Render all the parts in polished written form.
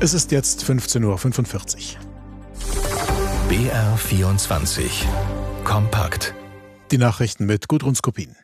Es ist jetzt 15:45 Uhr. BR24 Kompakt. Die Nachrichten mit Gudrun Skopin.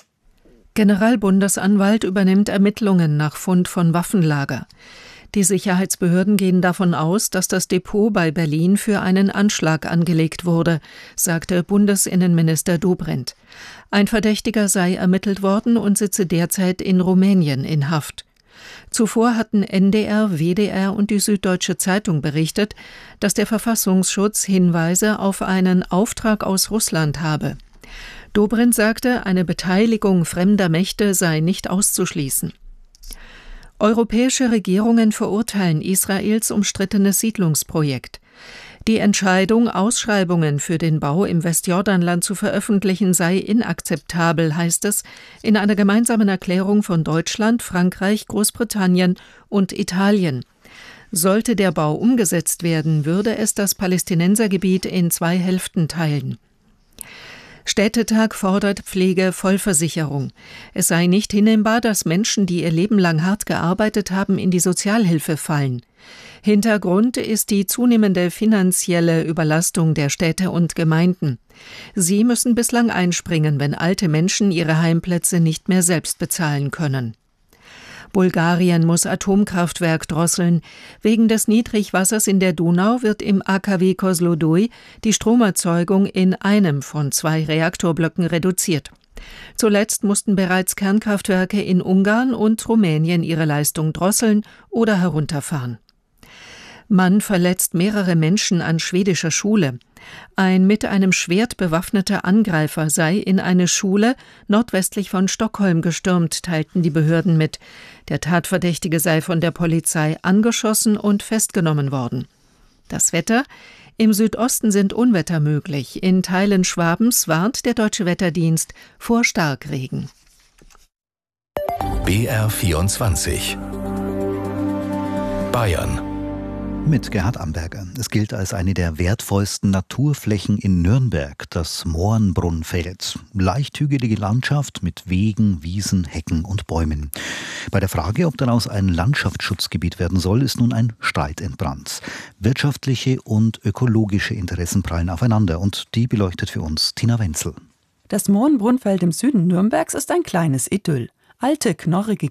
Generalbundesanwalt übernimmt Ermittlungen nach Fund von Waffenlager. Die Sicherheitsbehörden gehen davon aus, dass das Depot bei Berlin für einen Anschlag angelegt wurde, sagte Bundesinnenminister Dobrindt. Ein Verdächtiger sei ermittelt worden und sitze derzeit in Rumänien in Haft. Zuvor hatten NDR, WDR und die Süddeutsche Zeitung berichtet, dass der Verfassungsschutz Hinweise auf einen Auftrag aus Russland habe. Dobrindt sagte, eine Beteiligung fremder Mächte sei nicht auszuschließen. Europäische Regierungen verurteilen Israels umstrittenes Siedlungsprojekt. Die Entscheidung, Ausschreibungen für den Bau im Westjordanland zu veröffentlichen, sei inakzeptabel, heißt es in einer gemeinsamen Erklärung von Deutschland, Frankreich, Großbritannien und Italien. Sollte der Bau umgesetzt werden, würde es das Palästinensergebiet in 2 Hälften teilen. Städtetag fordert Pflege-Vollversicherung. Es sei nicht hinnehmbar, dass Menschen, die ihr Leben lang hart gearbeitet haben, in die Sozialhilfe fallen. Hintergrund ist die zunehmende finanzielle Überlastung der Städte und Gemeinden. Sie müssen bislang einspringen, wenn alte Menschen ihre Heimplätze nicht mehr selbst bezahlen können. Bulgarien muss Atomkraftwerk drosseln. Wegen des Niedrigwassers in der Donau wird im AKW Kozloduy die Stromerzeugung in einem von 2 Reaktorblöcken reduziert. Zuletzt mussten bereits Kernkraftwerke in Ungarn und Rumänien ihre Leistung drosseln oder herunterfahren. Mann verletzt mehrere Menschen an schwedischer Schule. Ein mit einem Schwert bewaffneter Angreifer sei in eine Schule nordwestlich von Stockholm gestürmt, teilten die Behörden mit. Der Tatverdächtige sei von der Polizei angeschossen und festgenommen worden. Das Wetter: Im Südosten sind Unwetter möglich. In Teilen Schwabens warnt der Deutsche Wetterdienst vor Starkregen. BR24 Bayern. Mit Gerhard Amberger. Es gilt als eine der wertvollsten Naturflächen in Nürnberg, das Mohrenbrunnfeld. Leicht hügelige Landschaft mit Wegen, Wiesen, Hecken und Bäumen. Bei der Frage, ob daraus ein Landschaftsschutzgebiet werden soll, ist nun ein Streit entbrannt. Wirtschaftliche und ökologische Interessen prallen aufeinander und die beleuchtet für uns Tina Wenzel. Das Mohrenbrunnfeld im Süden Nürnbergs ist ein kleines Idyll. Alte, knorrige